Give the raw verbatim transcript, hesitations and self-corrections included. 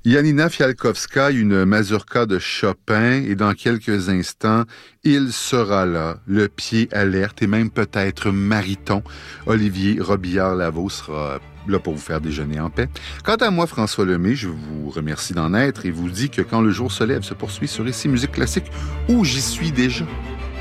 Janina Fialkowska, une mazurka de Chopin, et dans quelques instants, il sera là, le pied alerte et même peut-être mariton. Olivier Robillard-Lavaux sera là pour vous faire déjeuner en paix. Quant à moi, François Lemay, je vous remercie d'en être et vous dis que quand le jour se lève se poursuit sur Ici Musique Classique, où j'y suis déjà.